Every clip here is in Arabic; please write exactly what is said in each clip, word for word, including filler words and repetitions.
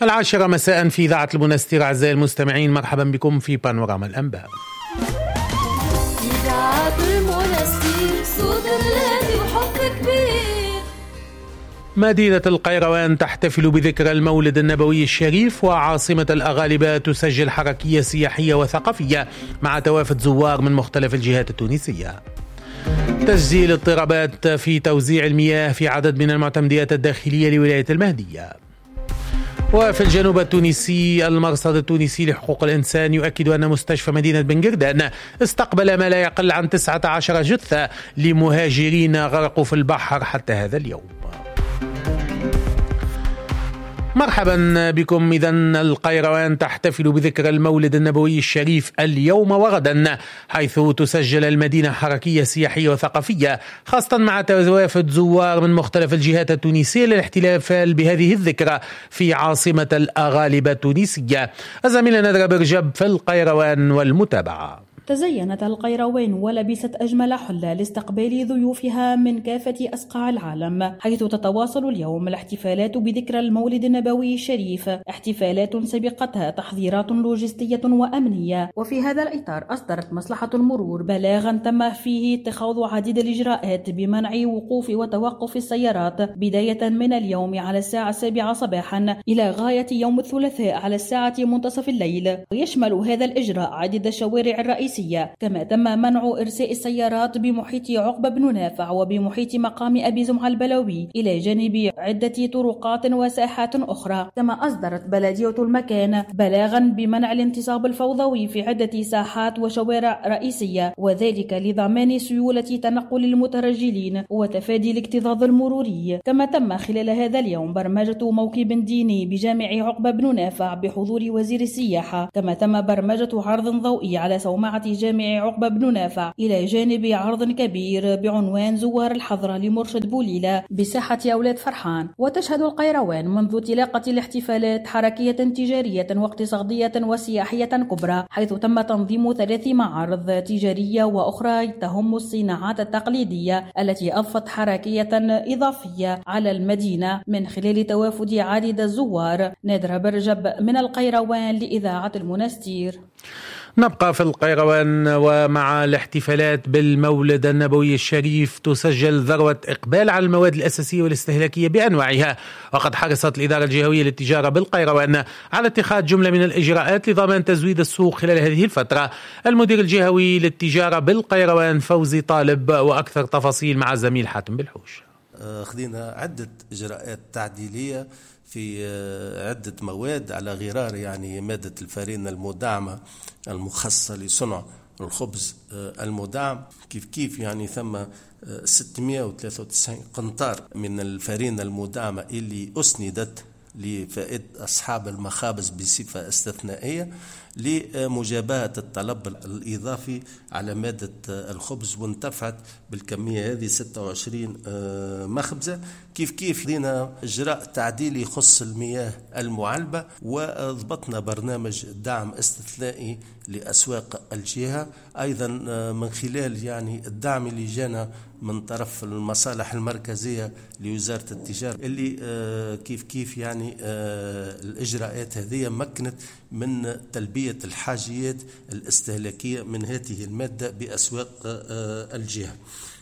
العاشرة مساء في إذاعة المنستير. أعزائي المستمعين، مرحبا بكم في بانوراما الأنباء. إذاعة المنستير، صوت الذي وحب كبير. مدينة القيروان تحتفل بذكرى المولد النبوي الشريف، وعاصمة الأغالبة تسجل حركية سياحية وثقافية مع توافد زوار من مختلف الجهات التونسية. تسجيل اضطرابات في توزيع المياه في عدد من المعتمديات الداخلية لولاية المهدية. وفي الجنوب التونسي، المرصد التونسي لحقوق الإنسان يؤكد أن مستشفى مدينة بن قردان استقبل ما لا يقل عن تسعة عشر جثة لمهاجرين غرقوا في البحر حتى هذا اليوم. مرحبا بكم. إذن القيروان تحتفل بذكرى المولد النبوي الشريف اليوم وغدا، حيث تسجل المدينة حركية سياحية وثقافية، خاصة مع توافد زوار من مختلف الجهات التونسية للاحتفال بهذه الذكرى في عاصمة الأغالبة التونسية. الزميلة ندرة برجب في القيروان والمتابعة. تزينت القيروان ولبست أجمل حلة لاستقبال ضيوفها من كافة أصقاع العالم، حيث تتواصل اليوم الاحتفالات بذكرى المولد النبوي الشريف، احتفالات سبقتها تحضيرات لوجستية وأمنية. وفي هذا الإطار أصدرت مصلحة المرور بلاغا تم فيه اتخاذ عديد الإجراءات بمنع وقوف وتوقف السيارات بداية من اليوم على الساعة السابعة صباحا إلى غاية يوم الثلاثاء على الساعة منتصف الليل. ويشمل هذا الإجراء عديد الشوارع الرئيسية، كما تم منع إرساء السيارات بمحيط عقبة بن نافع وبمحيط مقام أبي زمعة البلوي، إلى جانب عدة طرقات وساحات أخرى. كما أصدرت بلدية المكان بلاغا بمنع الانتصاب الفوضوي في عدة ساحات وشوارع رئيسية، وذلك لضمان سيولة تنقل المترجلين وتفادي الاكتظاظ المروري. كما تم خلال هذا اليوم برمجة موكب ديني بجامع عقبة بن نافع بحضور وزير السياحة. كما تم برمجة عرض ضوئي على صومعة جامع عقبة بن نافع، إلى جانب عرض كبير بعنوان زوار الحضرة لمرشد بوليلة بساحة أولاد فرحان. وتشهد القيروان منذ انطلاقة الاحتفالات حركية تجارية واقتصادية وسياحية كبرى، حيث تم تنظيم ثلاث معارض تجارية وأخرى تهم الصناعات التقليدية التي أضفت حركية إضافية على المدينة من خلال توافد عديد الزوار. نادرة برجب من القيروان لإذاعة المنستير. نبقى في القيروان ومع الاحتفالات بالمولد النبوي الشريف، تسجل ذروة إقبال على المواد الأساسية والاستهلاكية بأنواعها. وقد حرصت الإدارة الجهوية للتجارة بالقيروان على اتخاذ جملة من الإجراءات لضمان تزويد السوق خلال هذه الفترة. المدير الجهوي للتجارة بالقيروان فوزي طالب، وأكثر تفاصيل مع الزميل حاتم بالحوش. خذينا عدة إجراءات تعديلية في عدة مواد، على غرار يعني مادة الفارينة المدعمة المخصصة لصنع الخبز المدعم. كيف كيف يعني ثم ستمائة وثلاثة وتسعين قنطار من الفارينة المدعمة اللي أسندت لفائدة أصحاب المخابز بصفة استثنائية لمجابهة الطلب الإضافي على مادة الخبز، وانتفعت بالكمية هذه ستة وعشرين مخبزة. كيف كيف لنا إجراء تعديلي يخص المياه المعلبة، وضبطنا برنامج دعم استثنائي لأسواق الجهة، أيضا من خلال يعني الدعم اللي جانا من طرف المصالح المركزية لوزارة التجارة، اللي كيف كيف يعني الإجراءات هذه مكنت من تلبية الحاجيات الاستهلاكية من هذه المادة بأسواق الجهة.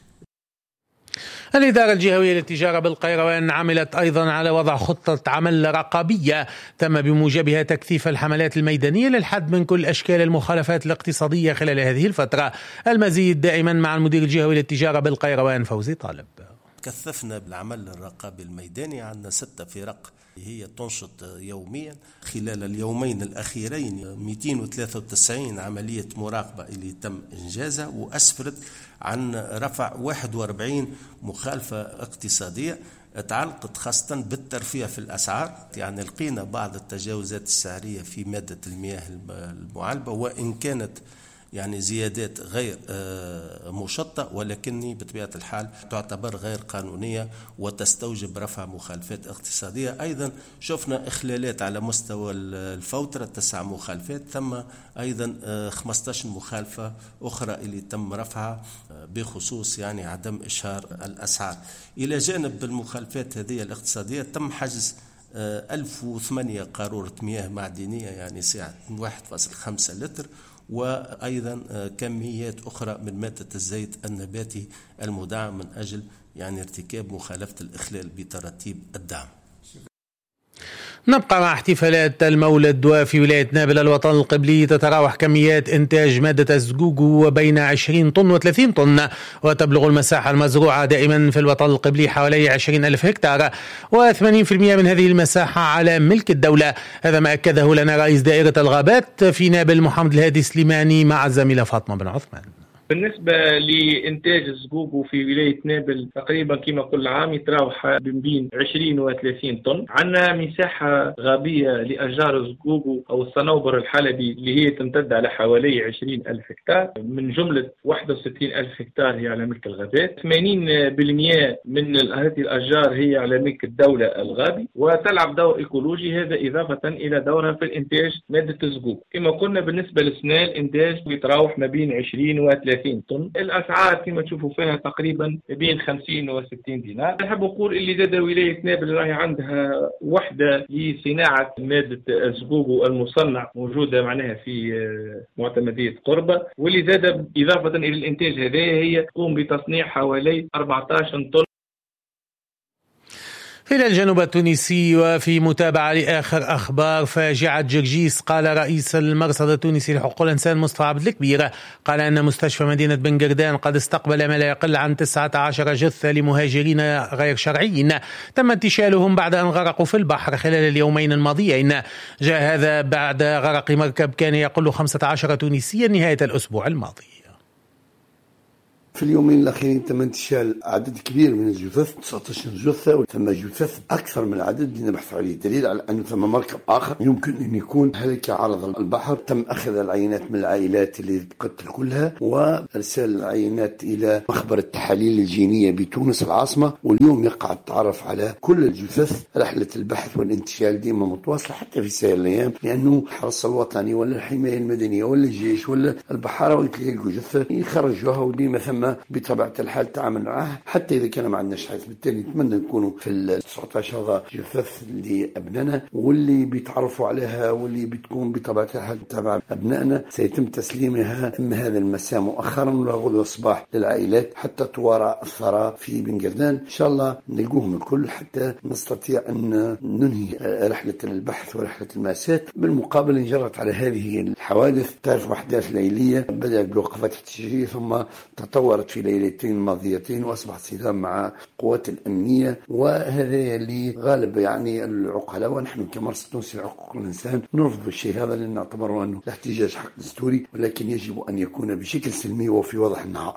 الإدارة الجهوية للتجارة بالقيروان عملت أيضا على وضع خطة عمل رقابية تم بموجبها تكثيف الحملات الميدانية للحد من كل أشكال المخالفات الاقتصادية خلال هذه الفترة. المزيد دائما مع المدير الجهوي للتجارة بالقيروان فوزي طالب. كثفنا بالعمل الرقابي الميداني، عندنا ستة فرق هي تنشط يوميا. خلال اليومين الأخيرين مئتين وثلاثة وتسعين عملية مراقبة اللي تم إنجازها، وأسفرت عن رفع واحد وأربعين مخالفة اقتصادية تعلقت خاصة بالترفيه في الأسعار. يعني لقينا بعض التجاوزات السعرية في مادة المياه المعلبة، وإن كانت يعني زيادات غير مشطة، ولكني بطبيعة الحال تعتبر غير قانونية وتستوجب رفع مخالفات اقتصادية. أيضا شفنا إخلالات على مستوى الفوترة، تسع مخالفات، ثم أيضا خمسة عشر مخالفة أخرى اللي تم رفعها بخصوص يعني عدم إشهار الأسعار. إلى جانب المخالفات هذه الاقتصادية تم حجز ألف وثمانية قارورة مياه معدنية يعني سعة واحد فاصلة خمسة لتر، وأيضا كميات أخرى من مادة الزيت النباتي المدعم من أجل يعني ارتكاب مخالفة الإخلال بتراتيب الدعم. نبقى مع احتفالات المولد، وفي ولاية نابل الوطن القبلي تتراوح كميات إنتاج مادة الزقوق بين عشرين طن وثلاثين طن، وتبلغ المساحة المزروعة دائما في الوطن القبلي حوالي عشرين ألف هكتار، وثمانين بالمئة من هذه المساحة على ملك الدولة. هذا ما أكده لنا رئيس دائرة الغابات في نابل محمد الهادي سليماني مع الزميلة فاطمة بن عثمان. بالنسبة لإنتاج الزقوق في ولاية نابل تقريبا كما كل عام يتراوح بين عشرين و ثلاثين طن. عندنا مساحة غابية لأشجار الزقوق أو الصنوبر الحلبي اللي هي تمتد على حوالي عشرين ألف هكتار، من جملة واحد وستين ألف هكتار هي على ملك الغابات. ثمانين بالمئة من هذه الأشجار هي على ملك الدولة الغابي، وتلعب دور إيكولوجي، هذا إضافة إلى دورها في الإنتاج مادة الزقوق. كما قلنا بالنسبة للسنة الإنتاج يتراوح ما بين عشرين و ثلاثين طن. الأسعار كما تشوفوا فيها تقريبا بين خمسين و ستين دينار. نحب نقول اللي زاد ولاية نابل راهي عندها وحدة لصناعة مادة الزقوق المصنع موجودة معناها في معتمدية قربة، واللي زاد إضافة إلى الإنتاج هذا هي تقوم بتصنيع حوالي أربعة عشر طن. إلى الجنوب التونسي، وفي متابعة لآخر أخبار فاجعة جرجيس، قال رئيس المرصد التونسي لحقوق الإنسان مصطفى عبد الكبير قال أن مستشفى مدينة بن قردان قد استقبل ما لا يقل عن تسعة عشر جثة لمهاجرين غير شرعيين تم انتشالهم بعد أن غرقوا في البحر خلال اليومين الماضيين. جاء هذا بعد غرق مركب كان يقل خمسة عشر تونسيا نهاية الأسبوع الماضي. في اليومين الأخيرين تم انتشال عدد كبير من الجثث، تسعة عشر جثة، وثم جثث أكثر من العدد اللي نبحث عليه، دليل على أنه ثم مركب آخر يمكن أن يكون هلك عرض البحر. تم أخذ العينات من العائلات اللي قتل كلها، وإرسال العينات إلى مخبر التحاليل الجينية بتونس العاصمة، واليوم يقع التعرف على كل الجثث. رحلة البحث والانتشال ديما متواصلة حتى في سائر الأيام، لأنه الحرس الوطني ولا الحماية المدنية ولا الجيش ولا البحارة يلقوا جثة يخرجوها، وديما ثم بطبيعة الحال تعامل معها حتى إذا كان ما عندناش حيث. بالتالي نتمنى نكونوا في ال تسعة عشر جثث لأبنائنا واللي بيتعرفوا عليها واللي بتكون بطبيعة الحال تبع أبنائنا. سيتم تسليمها إما هذا المساء مؤخرا ولا غدوة الصباح للعائلات حتى توارى الثراء في بن قردان. إن شاء الله نلقوهم الكل حتى نستطيع أن ننهي رحلة البحث ورحلة المأساة. بالمقابل انجرت على هذه الحوادث تعرف أحداث ليلية بدأت بوقفات احتجاجية ثم تطورت في ليلتين الماضيتين وأصبح صدام مع قوات الأمنية، وهذا اللي غالب يعني العقلاء، ونحن كمرصد تونسي لحقوق الإنسان نرفض الشيء هذا لأن نعتبره أنه الاحتجاج حق دستوري، ولكن يجب أن يكون بشكل سلمي وفي وضح النهار.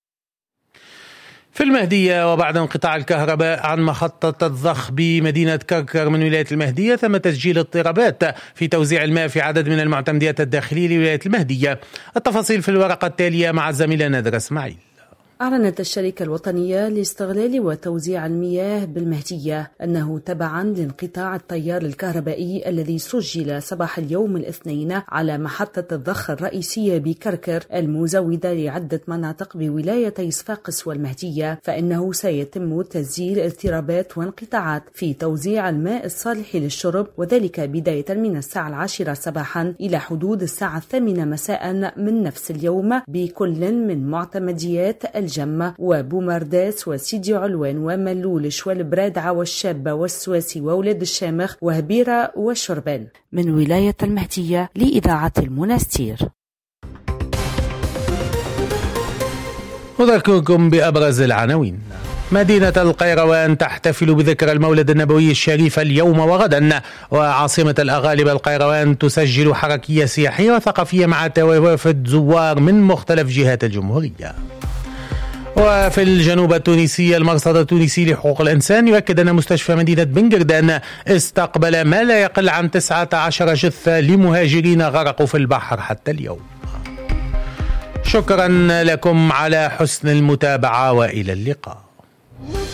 في المهدية، وبعد انقطاع الكهرباء عن محطة الضخ بمدينة كركر من ولاية المهدية، تم تسجيل اضطرابات في توزيع الماء في عدد من المعتمديات الداخلية لولاية المهدية. التفاصيل في الورقة التالية مع الزميلة نادر اسماعيل. أعلنت الشركة الوطنية لاستغلال وتوزيع المياه بالمهدية أنه تبعا لانقطاع التيار الكهربائي الذي سجل صباح اليوم الاثنين على محطة الضخ الرئيسية بكركر المزودة لعدة مناطق بولايتي صفاقس والمهدية، فإنه سيتم تسجيل اضطرابات وانقطاعات في توزيع الماء الصالح للشرب، وذلك بداية من الساعة العاشرة صباحا إلى حدود الساعة الثامنة مساء من نفس اليوم بكل من معتمديات الجمة وبومرداس وسيدي علوان وملولش والبرادعة والشابة والسواسي وولاد الشامخ وهبيرة والشربان. من ولاية المهدية لإذاعة المنستير. أذكركم بأبرز العناوين. مدينة القيروان تحتفل بذكرى المولد النبوي الشريف اليوم وغدا، وعاصمة الأغالبة القيروان تسجل حركية سياحية وثقافية مع توافد زوار من مختلف جهات الجمهورية. وفي الجنوب التونسي، المرصد التونسي لحقوق الإنسان يؤكد أن مستشفى مدينة بن قردان استقبل ما لا يقل عن تسعة عشر جثة لمهاجرين غرقوا في البحر حتى اليوم. شكرا لكم على حسن المتابعة وإلى اللقاء.